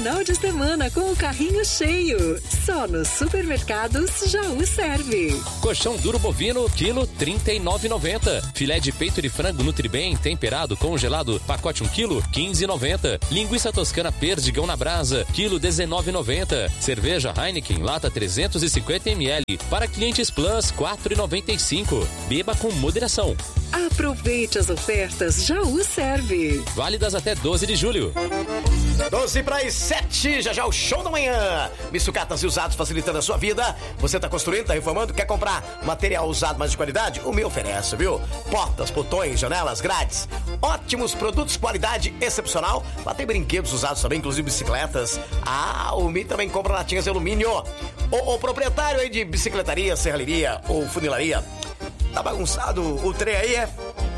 final de semana com o carrinho cheio. Só nos supermercados Jaú serve. Colchão duro bovino, quilo R$39,90. Filé de peito de frango Nutribem, temperado, congelado, pacote 1 quilo, R$15,90. Linguiça toscana Perdigão na brasa, quilo R$19,90. Cerveja Heineken, lata 350 ml. Para clientes Plus, R$4,95. Beba com moderação. Aproveite as ofertas Jaú serve. Válidas até 12 de julho. 12:07, já o show da manhã. Sucatas e usados facilitando a sua vida. Você tá construindo, tá reformando, quer comprar material usado mais de qualidade? O Me oferece, viu? Portas, botões, janelas, grades. Ótimos produtos, qualidade excepcional. Lá tem brinquedos usados também, inclusive bicicletas. O Me também compra latinhas de alumínio. O proprietário aí de bicicletaria, serralheria ou funilaria, tá bagunçado o trem aí,